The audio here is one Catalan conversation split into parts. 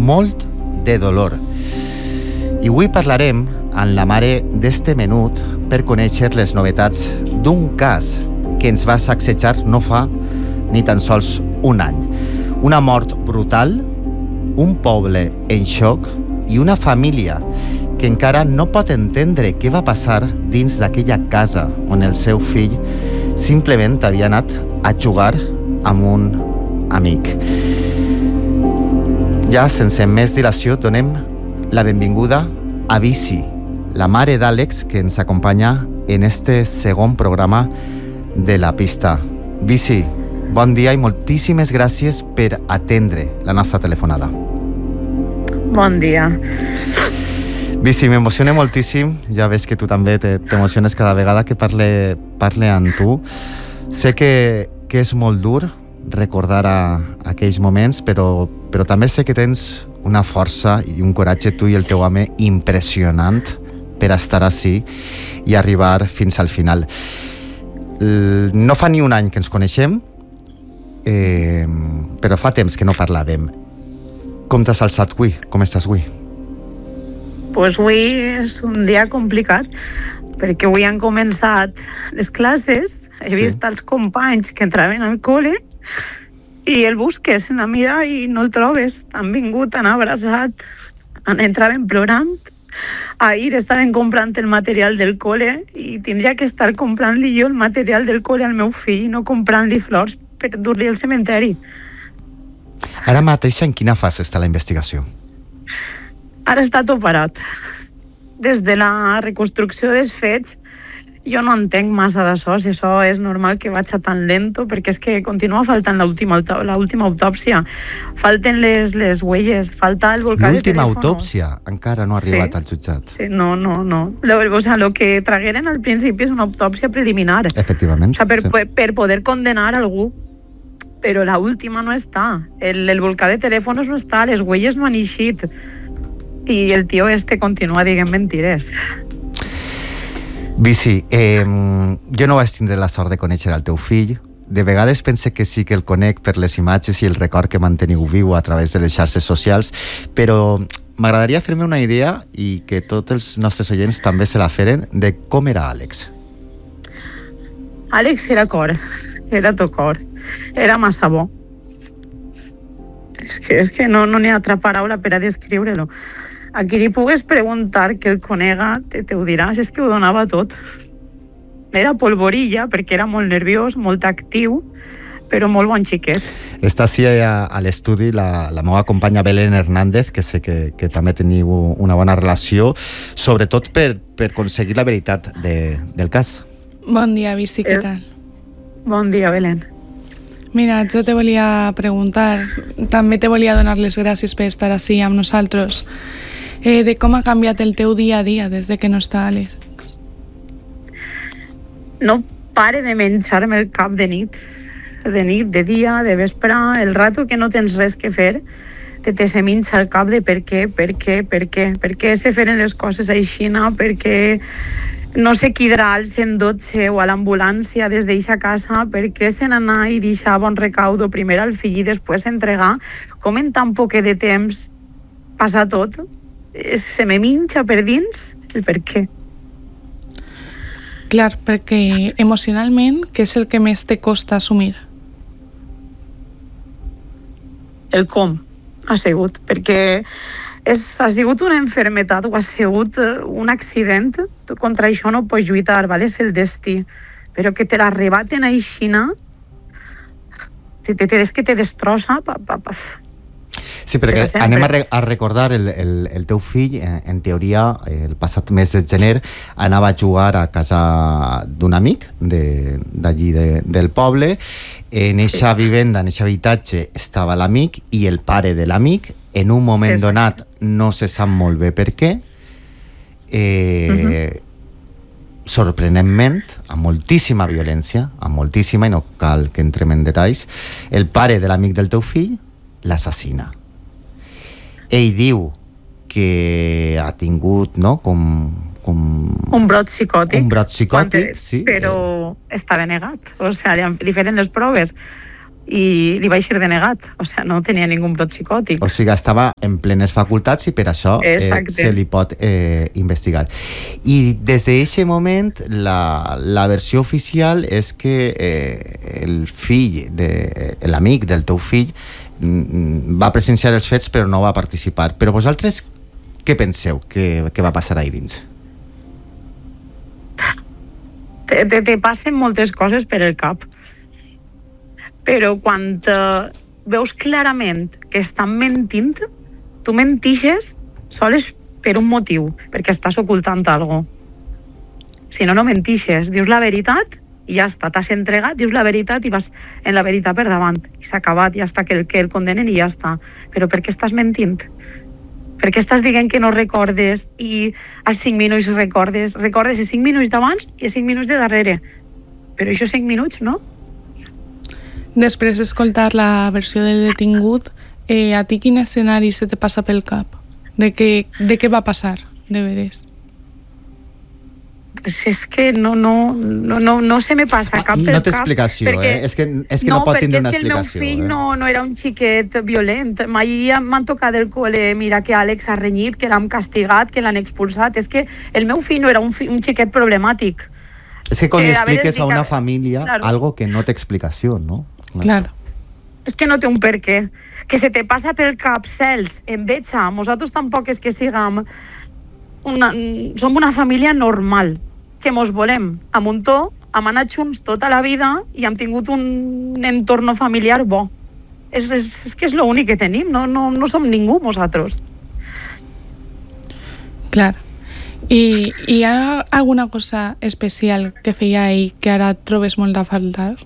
molt de dolor. I avui parlarem amb la mare d'este menut per conèixer les novetats d'un cas que ens va sacsejar no fa ni tan sols un any. Una mort brutal, un poble en xoc i una família que encara no pot entendre què va passar dins d'aquella casa on el seu fill simplement havia anat a jugar amb un amic. Ja, sense més dilació, donem la benvinguda a Bici, la mare d'Àlex, que ens acompanya en este segon programa de La Pista. Bici, bon dia i moltíssimes gràcies per atendre la nostra telefonada. Bon dia. Bici, m'emociona moltíssim, ja ves que tu també t'emociones cada vegada que parle amb tu. Sé que és molt dur recordar aquells moments, però també sé que tens una força i un coratge, tu i el teu home, impressionant per estar ací i arribar fins al final. No fa ni un any que ens coneixem, però fa temps que no parlàvem. Com t'has alçat avui? Com estàs avui? Pues avui és un dia complicat, perquè avui han començat les classes, he vist els companys que entraven al col·le i el busques en la mira i no el trobes. Han vingut, han abraçat, entraven plorant. Ahir estaven comprant el material del col·le i tindria que estar comprant-li jo el material del col·le al meu fill, no comprant-li flors per dur-li al cementeri. Ara mateix, en quina fase està la investigació? Ara està tot parat. Des de la reconstrucció dels fets, jo no entenc massa d'això, si això és normal que vagi tan lento, perquè és que continua faltant l'última autòpsia. Falten les huelles, falta el volcà de telèfons. L'última autòpsia encara no ha arribat al jutjat. Sí, no. O sea, lo que tragueren al principi és una autòpsia preliminar. Efectivament. O sea, per poder condenar algú. Però l'última no està. El volcà de telèfons no està, les huelles no han eixit. I el tio continua dient mentires. Bici, jo no vaig tindre la sort de conèixer el teu fill. De vegades pense que sí que el conec per les imatges i el record que manteniu viu a través de les xarxes socials, però m'agradaria fer-me una idea i que tots els nostres oients també se la feren de com era Àlex. Àlex era cor, era tot cor, era massa bo. És que no n'hi ha altra paraula per a descriure-lo. A qui li pugues preguntar que el conega te ho diràs, és que ho donava tot. Era polvorilla perquè era molt nerviós, molt actiu, però molt bon xiquet. Està així a l'estudi la meva companya Belén Hernández, que sé que també teniu una bona relació, sobretot per aconseguir la veritat del cas. Bon dia, Bici, què tal? Bon dia, Belén. Mira, jo te volia preguntar, també te volia donar les gràcies per estar així amb nosaltres, de com ha canviat el teu dia a dia des de que no està Àlex. No pare de menjar-me el cap de nit, de dia, de vespre, el rato que no tens res que fer, te se minxa el cap de per què se feren les coses així, per què no sé qui dirà al 112 o a l'ambulància des d'eixa casa, per què se n'anà i deixar bon recaudo primer al fill i després entregar, com en tan poc de temps passa tot, se me minxa per dins el per què. Clar, perquè emocionalment, què és el que més te costa assumir? El com ha sigut, perquè ha sigut una enfermetat o ha sigut un accident, contra això no pots lluitar, vale? És el destí, però que te l'arrebaten a Xina, és que te destrossa. Sí, perquè anem a recordar el teu fill, en teoria, el passat mes de gener, anava a jugar a casa d'un amic d'allí del poble. En eixa vivenda, en eixe habitatge, estava l'amic i el pare de l'amic. En un moment donat, no se sap molt bé per què. Sorprenentment, amb moltíssima violència, i no cal que entrem en detalls, el pare de l'amic del teu fill l'assassina. Ell diu que ha tingut, no, com un brot psicòtic. Un brot psicòtic, sí. Però està denegat. O sigui, li feren les proves. i li vaig ser denegat, o sigui, no tenia ningú brot psicòtic. O sigui, estava en plenes facultats i per això se li pot investigar. I des d'aquest moment la versió oficial és que el fill, l'amic del teu fill, va presenciar els fets però no va participar. Però vosaltres què penseu que va passar ahir dins? Te passen moltes coses per el cap. Però quan veus clarament que estan mentint, tu mentixes sols per un motiu, perquè estàs ocultant alguna cosa. Si no, no mentixes. Dius la veritat i ja està. T'has entregat, dius la veritat i vas en la veritat per davant. I s'ha acabat, ja està, que el condenen i ja està. Però per què estàs mentint? Per què estàs dient que no recordes i als 5 minuts recordes? Recordes els 5 minuts d'abans i els 5 minuts de darrere. Però això 5 minuts, no? Després d'escoltar la versió del detingut, a ti quin escenari se te passa pel cap? De què va passar, de veres? Pues és que no se me passa cap pel cap. No té explicació, perquè, És que no pot tindre una explicació. No, perquè és que el meu fill no era un xiquet violent. Mai m'han tocat del col·le, mira que Àlex ha renyit, que l'han castigat, que l'han expulsat. És que el meu fill no era un xiquet problemàtic. És que quan li expliques a una família algo que no té explicació, no? Claro. És que no té un per què. Que se te passa pel cap, Cels, enveja. Nosaltres tampoc és que siguem som una família normal, que mos volem a muntó, hem anat junts tota la vida i hem tingut un entorn familiar bo. És que és l'únic que tenim, no som ningú nosaltres. Clar. I hi ha alguna cosa especial que feia ell que ara et trobes molt a faltar?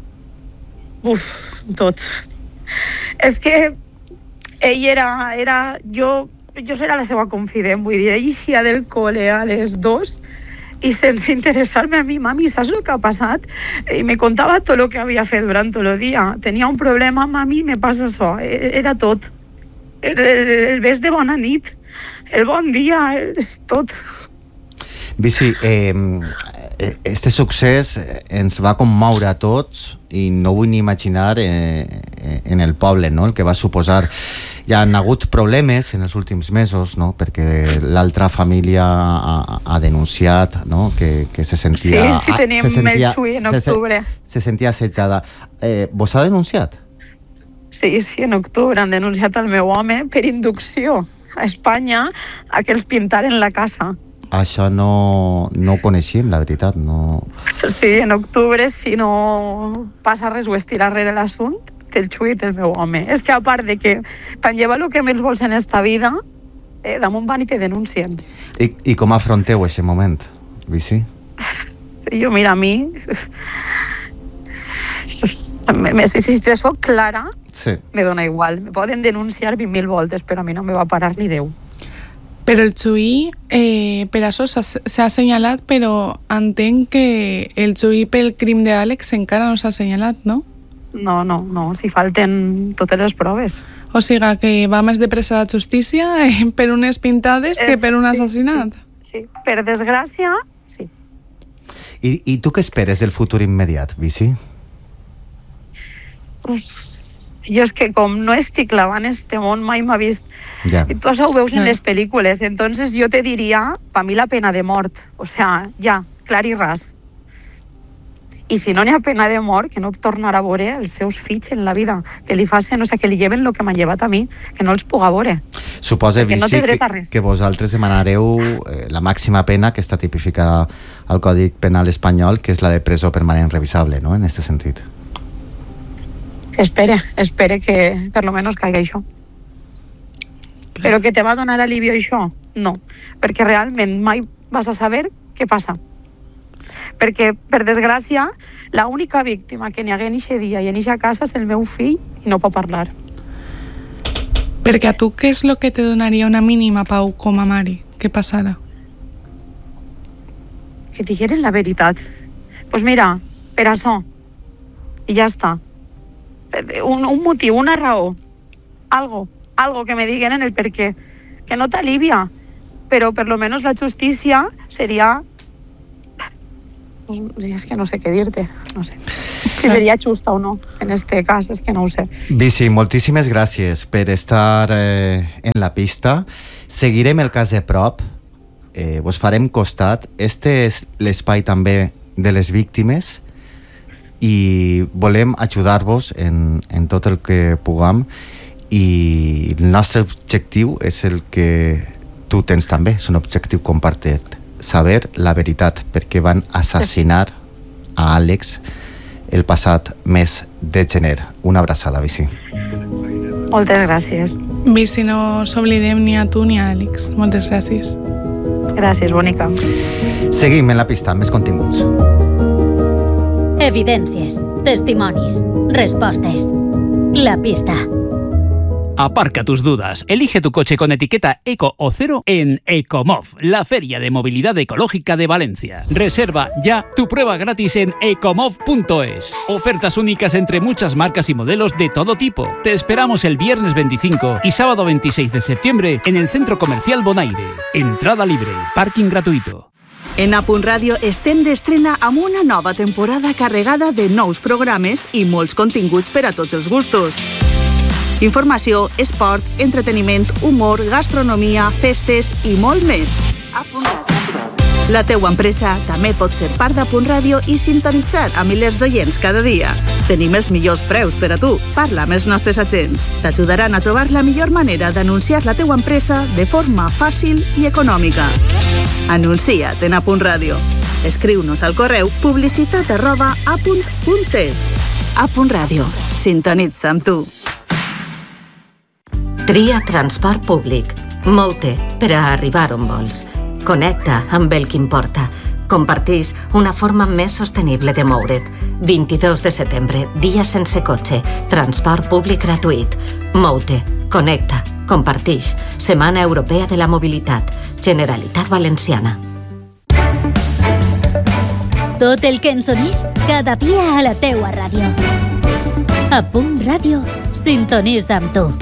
Tot. És que ell era jo era la seva confident, vull dir, ell eixia del col·le a les 2 i sense interessar-me a mi, mami, saps el que ha passat? I me contava tot el que havia fet durant tot el dia. Tenia un problema, mami, me passa això. Era tot. El bes de bona nit, el bon dia, és tot. Vici, este succés ens va commoure a tots i no vull ni imaginar en el poble, no? El que va suposar. Hi ha hagut problemes en els últims mesos, no? Perquè l'altra família ha denunciat, no? Que se sentia... Sí, tenim el Xui en octubre. Se sentia assetjada. Vos ha denunciat? Sí, en octubre han denunciat el meu home per inducció a Espanya a que els pintaren la casa. Això no ho coneixíem, la veritat. No... Sí, en octubre, si no passa res o estira darrere l'assumpte, té el Xui i té el meu home. És que a part de que tant lleva el que més vols en esta vida, damunt van i te denuncien. I com afronteu aquest moment, Vici? Jo, mira, a mi... Si te soc clara, sí. Me dona igual. Me poden denunciar 20.000 voltes, però a mi no me va parar ni Déu. Però el Xui, per això s'ha assenyalat, però entenc que el Xui pel crim d'Àlex encara no s'ha assenyalat, no? No, si falten totes les proves. O sigui que va més de pressa a la justícia per unes pintades que per un assassinat. Sí, per desgràcia, sí. I tu què esperes del futur immediat, Vici? Jo és que com no estic clavant este món, mai m'ha vist. Ja. Tu això ho veus en les pel·lícules. Entonces jo te diria, per mi la pena de mort. O sea, ja, clar i ras. I si no n'hi ha pena de mort, que no tornarà a veure els seus fills en la vida, que li facin, o sigui, que li lleven el que m'han llevat a mi, que no els puga veure. Suposa, Vici, no que vosaltres demanareu la màxima pena que està tipificada al Codi Penal espanyol, que és la de presó permanent revisable, no?, en aquest sentit. Espere que per lo menos caiga això. Però que te va donar alivio això? No, perquè realment mai vas a saber què passa. Perquè, per desgràcia, l'única víctima que n'hi hagué en eixe dia i en eixa casa és el meu fill i no pot parlar. Perquè a tu què és el que te donaria una mínima pau com a mare? Què passarà? Que digueren la veritat. Pues mira, per això. I ja està. Un motiu, una raó, algo que me diguen en el per què, que no t'alivia, però per lo menos la justícia seria... És que no sé què dir-te, no sé. si seria justa o no en este cas, és que no ho sé. Bici, moltíssimes gràcies per estar en la pista. Seguirem el cas de prop, vos farem costat. Este és l'espai també de les víctimes i volem ajudar-vos en tot el que puguem, i el nostre objectiu és el que tu tens també, és un objectiu compartit, saber la veritat, perquè van assassinar a Àlex el passat mes de gener. Una abraçada, Bici. Moltes gràcies. Bici, no s'oblidem ni a tu ni a Àlex. Moltes gràcies. Gràcies, bonica. Seguim en la pista, amb més continguts. Evidències, testimonis, respostes. La pista. Aparca tus dudas. Elige tu coche con etiqueta Eco o Cero en Ecomov, la feria de movilidad ecológica de Valencia. Reserva ya tu prueba gratis en ecomov.es. Ofertas únicas entre muchas marcas y modelos de todo tipo. Te esperamos el viernes 25 y sábado 26 de septiembre en el Centro Comercial Bonaire. Entrada libre, parking gratuito. En A Punt Ràdio estem d'estrena amb una nova temporada carregada de nous programes i molts continguts per a tots els gustos. Informació, esport, entreteniment, humor, gastronomia, festes i molt més. La teua empresa també pot ser part d'A Punt Ràdio i sintonitzar a milers d'oients cada dia. Tenim els millors preus per a tu. Parla amb els nostres agents. T'ajudaran a trobar la millor manera d'anunciar la teua empresa de forma fàcil i econòmica. Anuncia't en A Punt Ràdio. Escriu-nos al correu publicitat@apunt.es. A Punt Ràdio. Sintonitza amb tu. Tria transport públic. Mou-te per a arribar on vols. Connecta amb el que importa. Compartix una forma més sostenible de moure't. 22 de setembre, dia sense cotxe. Transport públic gratuït. Mou-te, connecta, compartix. Setmana Europea de la Mobilitat. Generalitat Valenciana. Tot el que ens unís cada dia a la teua ràdio. A Punt Ràdio, sintonitza amb tu.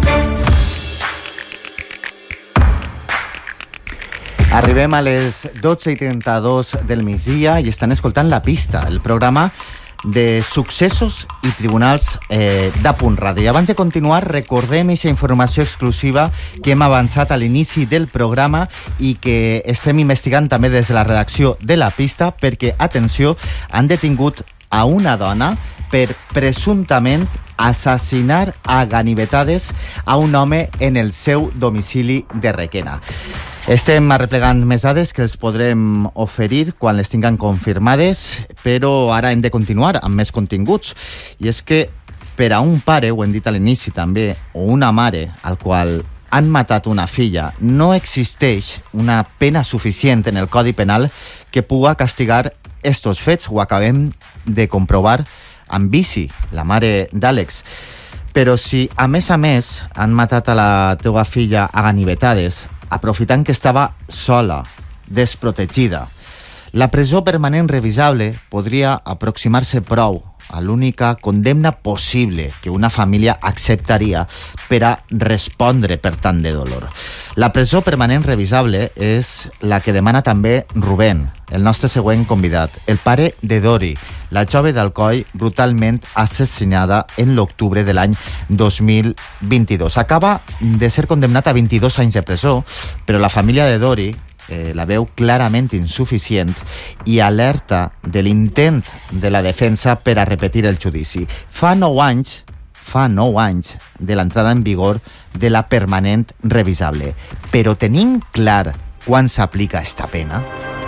Arribem a les 12:32 del migdia i estan escoltant La Pista, el programa de successos i tribunals d'A Punt Ràdio. I abans de continuar, recordem aquesta informació exclusiva que hem avançat a l'inici del programa i que estem investigant també des de la redacció de La Pista, perquè, atenció, han detingut a una dona per presumptament assassinar a ganivetades a un home en el seu domicili de Requena. Estem arreplegant més dades que els podrem oferir quan les tinguem confirmades, però ara hem de continuar amb més continguts. I és que per a un pare, ho hem dit a l'inici també, o una mare al qual han matat una filla, no existeix una pena suficient en el Codi Penal que puga castigar estos fets. Ho acabem de comprovar amb Bici, la mare d'Àlex. Però si, a més, han matat a la teva filla a ganivetades, aprofitant que estava sola, desprotegida, la presó permanent revisable podria aproximar-se prou a l'única condemna possible que una família acceptaria per a respondre per tant de dolor. La presó permanent revisable és la que demana també Rubén, el nostre següent convidat, el pare de Dori, la jove d'Alcoi brutalment assassinada en l'octubre de l'any 2022. Acaba de ser condemnat a 22 anys de presó, però la família de Dori la veu clarament insuficient i alerta de l'intent de la defensa per a repetir el judici. Fa 9 anys de l'entrada en vigor de la permanent revisable. Però tenim clar quan s'aplica esta pena?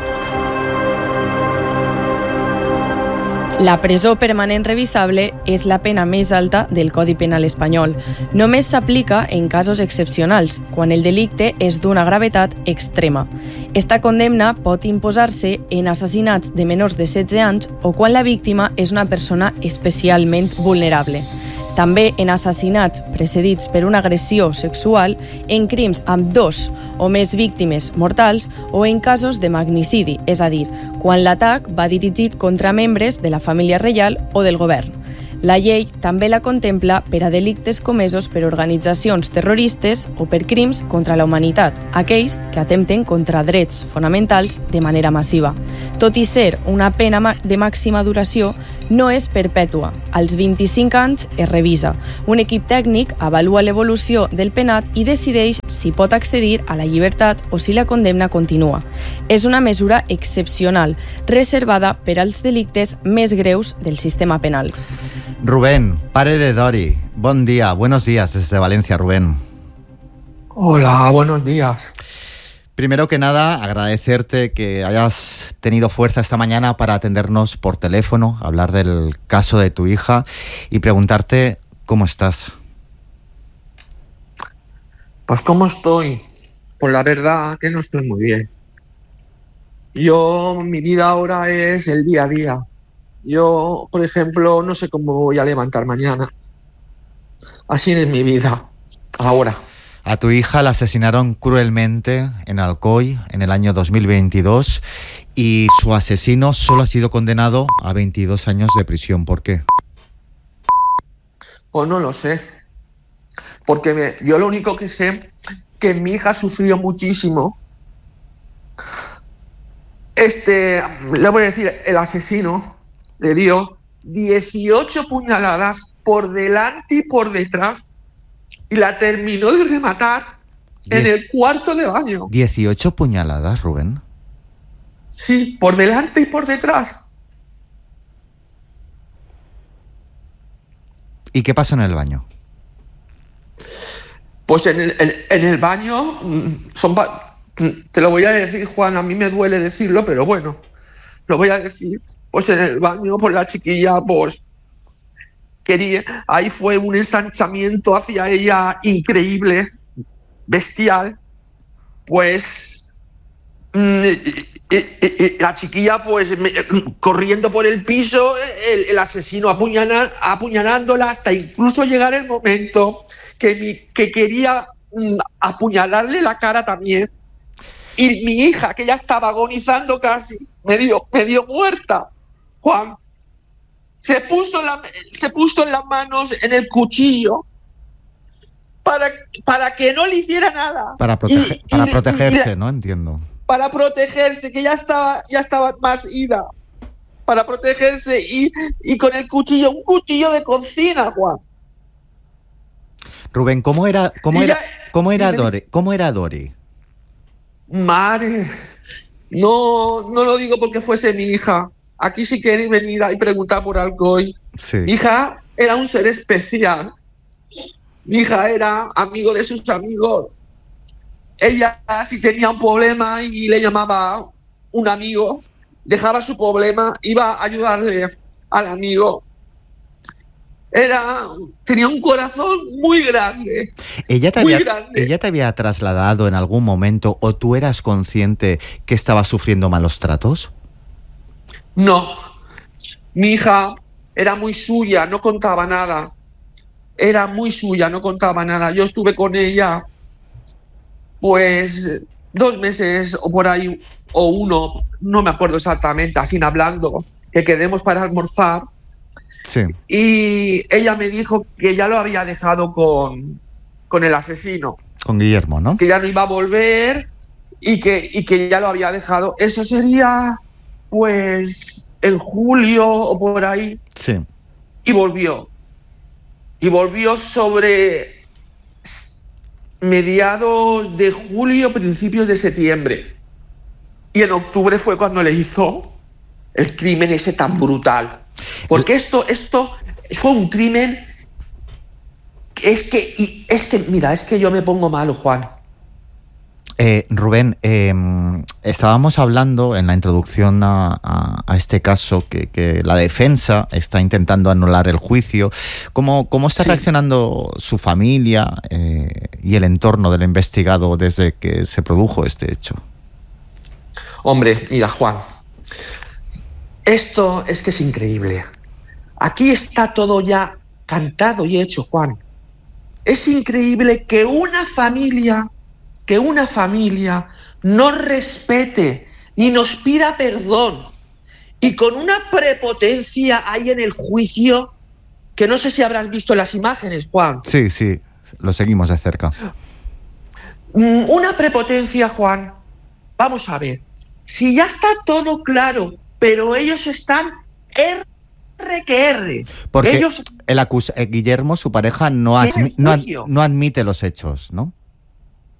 La presó permanent revisable és la pena més alta del Codi Penal espanyol. Només s'aplica en casos excepcionals, quan el delicte és d'una gravetat extrema. Esta condemna pot imposar-se en assassinats de menors de 16 anys o quan la víctima és una persona especialment vulnerable. També en assassinats precedits per una agressió sexual, en crims amb 2 o més víctimes mortals o en casos de magnicidi, és a dir, quan l'atac va dirigit contra membres de la família reial o del govern. La llei també la contempla per a delictes comesos per organitzacions terroristes o per crims contra la humanitat, aquells que atempten contra drets fonamentals de manera massiva. Tot i ser una pena de màxima duració, no és perpètua. Als 25 anys es revisa. Un equip tècnic avalua l'evolució del penat i decideix si pot accedir a la llibertat o si la condemna continua. És una mesura excepcional, reservada per als delictes més greus del sistema penal. Rubén, padre de Dori, buen día, buenos días desde Valencia, Rubén. Hola, buenos días. Primero que nada, agradecerte que hayas tenido fuerza esta mañana para atendernos por teléfono, hablar del caso de tu hija y preguntarte cómo estás. Pues cómo estoy, pues la verdad que no estoy muy bien. Mi vida ahora es el día a día. Yo, por ejemplo, no sé cómo voy a levantar mañana. Así es mi vida, ahora. A tu hija la asesinaron cruelmente en Alcoy en el año 2022 y su asesino solo ha sido condenado a 22 años de prisión. ¿Por qué? Pues no lo sé. Porque yo lo único que sé que mi hija sufrió muchísimo. Le voy a decir, el asesino le dio 18 puñaladas por delante y por detrás y la terminó de rematar en el cuarto de baño. 18 puñaladas, Rubén. Sí, por delante y por detrás. ¿Y qué pasó en el baño? Pues en el baño, te lo voy a decir, Juan, a mí me duele decirlo, pero bueno, lo voy a decir. Pues en el baño, pues la chiquilla, pues ahí fue un ensanchamiento hacia ella increíble, bestial. Pues la chiquilla, pues corriendo por el piso, el asesino apuñalándola hasta incluso llegar el momento que quería apuñalarle la cara también. Y mi hija, que ya estaba agonizando casi, medio muerta, Juan, se puso en las manos en el cuchillo para que no le hiciera nada. Para protegerse, ¿no? Entiendo. Para protegerse, que ya estaba más ida. Para protegerse y con el cuchillo, un cuchillo de cocina, Juan. Rubén, ¿cómo era Dori? Madre, no lo digo porque fuese mi hija. Aquí si queréis venir y preguntar por Alcoy. Sí. Mi hija era un ser especial. Mi hija era amigo de sus amigos. Ella, si tenía un problema y le llamaba un amigo, dejaba su problema, iba a ayudarle al amigo. Tenía un corazón muy grande. ¿Ella te había trasladado en algún momento o tú eras consciente que estaba sufriendo malos tratos? No. Mi hija era muy suya, no contaba nada. Era muy suya, no contaba nada. Yo estuve con ella, pues 2 meses o por ahí, o 1, no me acuerdo exactamente, así hablando, que quedemos para almorzar. Sí. Y ella me dijo que ya lo había dejado con el asesino. Con Guillermo, ¿no? Que ya no iba a volver y que ya lo había dejado. Eso sería, pues, en julio o por ahí. Sí. Y volvió. Y volvió sobre mediados de julio, principios de septiembre. Y en octubre fue cuando le hizo el crimen ese tan brutal. Porque esto fue un crimen. Es que, mira, es que yo me pongo malo, Juan. Rubén, estábamos hablando en la introducción a este caso que la defensa está intentando anular el juicio. ¿Cómo está reaccionando su familia y el entorno del investigado desde que se produjo este hecho? Hombre, mira, Juan, esto es que es increíble. Aquí está todo ya cantado y hecho, Juan. Es increíble que una familia no respete ni nos pida perdón y con una prepotencia ahí en el juicio que no sé si habrás visto las imágenes, Juan. Sí, lo seguimos de cerca. Una prepotencia, Juan. Vamos a ver. Si ya está todo claro, pero ellos están R que R. Porque ellos... Guillermo, su pareja, no admite los hechos, ¿no?